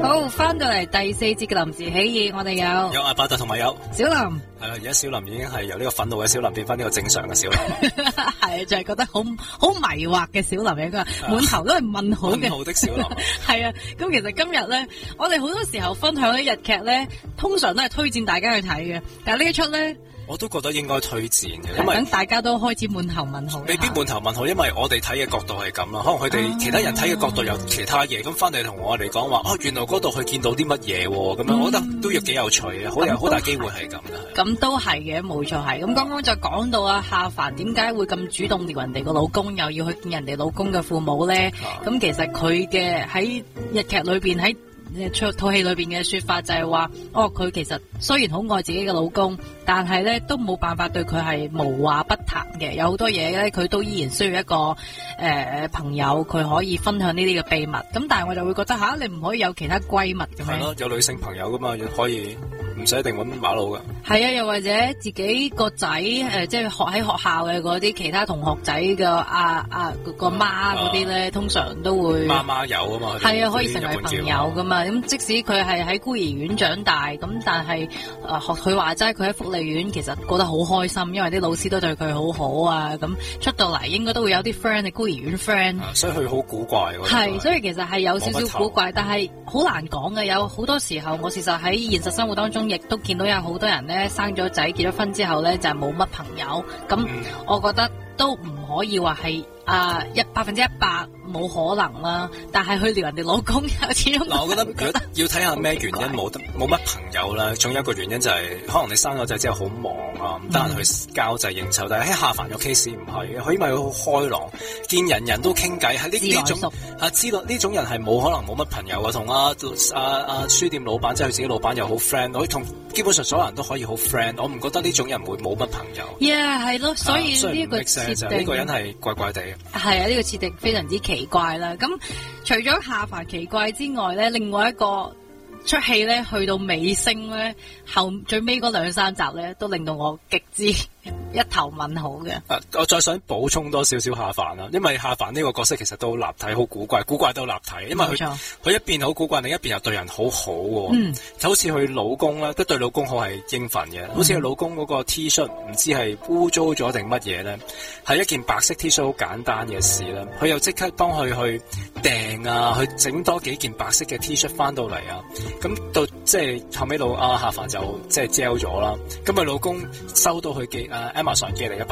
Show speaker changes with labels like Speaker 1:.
Speaker 1: 好，翻到嚟第4節嘅臨時起意，我哋有
Speaker 2: 阿伯特同埋有
Speaker 1: 小林，
Speaker 2: 係啦，而家小林已經係由呢個憤怒嘅小林變翻呢個正常嘅小林，
Speaker 1: 係就係覺得好迷惑嘅小林，應該滿頭都係問號嘅。
Speaker 2: 問號的小林，
Speaker 1: 係啊，咁其實今日咧，我哋好多時候分享啲日劇咧，通常都係推薦大家去睇嘅，但係呢一出咧。
Speaker 2: 我都覺得應該推薦嘅，因為
Speaker 1: 等大家都開始滿頭問號。
Speaker 2: 未必滿頭問號，因為我哋睇嘅角度係咁啦，可能佢哋其他人睇嘅角度有其他嘢，咁翻嚟同我哋講話，原來嗰度佢見到啲乜嘢喎，咁樣我覺得都要幾有趣嘅，好大機會係咁嘅。
Speaker 1: 咁都係嘅，冇錯係。咁剛剛就講到啊，夏帆點解會咁主動撩人哋個老公，又要去見人哋老公嘅父母咧？咁其實佢嘅喺日劇裏邊喺套戲裏邊嘅說法就係話，佢其實雖然好愛自己嘅老公，但係咧都冇辦法對佢係無話不談嘅，有好多嘢咧佢都依然需要一個朋友，佢可以分享呢啲嘅秘密。咁但係我就會覺得你唔可以有其他閨蜜嘅咩？
Speaker 2: 係咯，有女性朋友噶嘛，可以唔使一定搵馬佬噶。
Speaker 1: 係啊，又或者自己個仔即係喺學校嘅嗰啲其他同學仔嘅個媽嗰啲咧，通常都會
Speaker 2: 媽有啊嘛。
Speaker 1: 係啊，可以成為朋友噶嘛。咁即使佢係喺孤兒院長大，咁但係學佢話齋，佢喺福利院其實過得好開心，因為啲老師都對佢好好啊。咁出到嚟應該都會有啲 friend 係孤兒院 friend。
Speaker 2: 所以佢好古怪。
Speaker 1: 係，所以其實係有少少古怪，但係好難講嘅。有好多時候，我事實喺現實生活當中亦都見到有好多人咧生咗仔結咗婚之後咧就係冇乜朋友。咁我覺得都唔可以話係100%冇可能啦，但係去撩人哋老公又始終。
Speaker 2: 嗱，我覺得如果要睇下咩原因冇乜朋友啦，仲有一個原因就係可能你生咗仔之後好忙啊，唔得閒去交際應酬。但係喺夏帆嘅 case 唔係，佢因為好開朗，見人人都傾偈，係呢種知道呢種人係冇可能冇乜朋友啊，同書店老闆即係佢自己老闆又好 friend， 佢同基本上所有人都可以好 friend， 我唔覺得呢種人會冇乜朋友。
Speaker 1: 係咯，所以呢個設定
Speaker 2: 呢個人係怪怪地。
Speaker 1: 係啊，呢個設定非常之奇怪啦。咁除咗夏帆奇怪之外咧，另外一個出戲咧去到尾聲咧，最尾嗰2-3集咧，都令到我極之一頭問號嘅。
Speaker 2: 我再想補充多少少夏帆啦，因為夏帆呢個角色其實都好立體，好古怪，古怪都立體。因為佢一邊好古怪，另一邊又對人好好喎。就好似佢老公啦，都對老公好係應份嘅。好似佢老公嗰個 T 恤，唔知係污糟咗定乜嘢咧，係一件白色 T 恤好簡單嘅事啦。佢又即刻幫佢去訂啊，去整多幾件白色嘅 T 恤翻到嚟啊。咁到即係後尾夏帆就即係 gel 咗啦。咁佢老公收到佢Amazon 寄嚟嘅